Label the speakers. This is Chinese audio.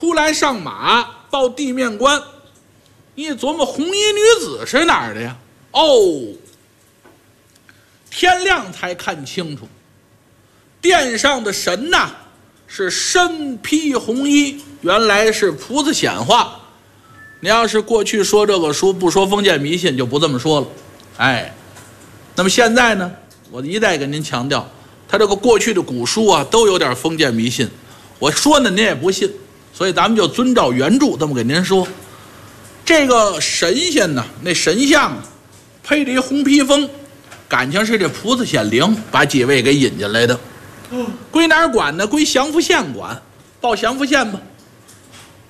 Speaker 1: 出来上马报地面官。你一琢磨，红衣女子是哪儿的呀？哦，天亮才看清楚，殿上的神呐，是身披红衣，原来是菩萨显化。你要是过去说这个书不说封建迷信，就不这么说了。哎，那么现在呢，我一再跟您强调，他这个过去的古书啊，都有点封建迷信。我说呢，您也不信，所以咱们就遵照原著这么给您说。这个神仙呢，那神像配着一红披风，感情是这菩萨显灵把几位给引进来的。归哪儿管呢？归降福县管，报降福县吧。